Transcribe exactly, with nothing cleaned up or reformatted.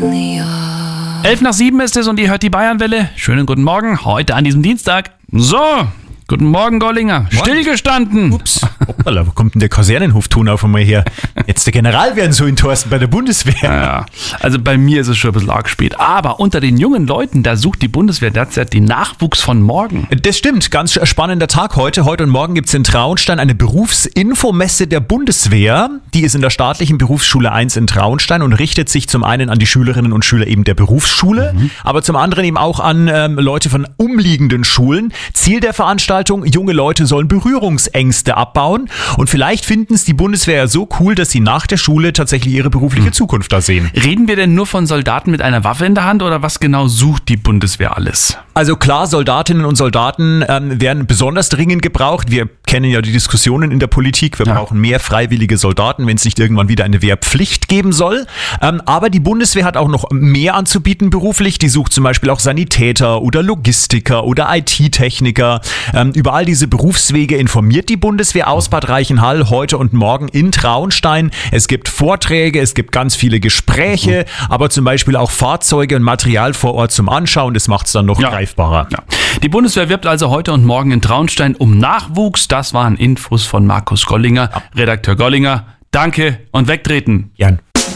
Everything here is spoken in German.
Elf nach sieben ist es und ihr hört die Bayernwelle. Schönen guten Morgen, heute an diesem Dienstag. So, guten Morgen, Gollinger. Morgen. Stillgestanden. Ups. Hoppala, wo kommt denn der Kasernenhofton auf einmal her? Jetzt der General werden so in Thorsten bei der Bundeswehr. Ja, also bei mir ist es schon ein bisschen arg spät. Aber unter den jungen Leuten, da sucht die Bundeswehr derzeit den Nachwuchs von morgen. Das stimmt, ganz spannender Tag heute. Heute und morgen gibt es in Traunstein eine Berufsinfomesse der Bundeswehr. Die ist in der staatlichen Berufsschule eins in Traunstein und richtet sich zum einen an die Schülerinnen und Schüler eben der Berufsschule, mhm. aber zum anderen eben auch an ähm, Leute von umliegenden Schulen. Ziel der Veranstaltung, junge Leute sollen Berührungsängste abbauen und vielleicht finden es die Bundeswehr ja so cool, dass sie nach der Schule tatsächlich ihre berufliche mhm. Zukunft da sehen. Reden wir denn nur von Soldaten mit einer Waffe in der Hand oder was genau sucht die Bundeswehr alles? Also klar, Soldatinnen und Soldaten ähm, werden besonders dringend gebraucht. Wir kennen ja die Diskussionen in der Politik. Wir ja. brauchen mehr freiwillige Soldaten, wenn es nicht irgendwann wieder eine Wehrpflicht geben soll. Ähm, aber die Bundeswehr hat auch noch mehr anzubieten beruflich. Die sucht zum Beispiel auch Sanitäter oder Logistiker oder I T-Techniker. Ähm, über all diese Berufswege informiert die Bundeswehr aus Bad Reichenhall heute und morgen in Traunstein. Es gibt Vorträge, es gibt ganz viele Gespräche, mhm. aber zum Beispiel auch Fahrzeuge und Material vor Ort zum Anschauen. Das macht es dann noch ja. greifbarer. Ja. Die Bundeswehr wirbt also heute und morgen in Traunstein um Nachwuchs. Das waren Infos von Markus Gollinger, ja. Redakteur Gollinger. Danke und wegtreten. Jan.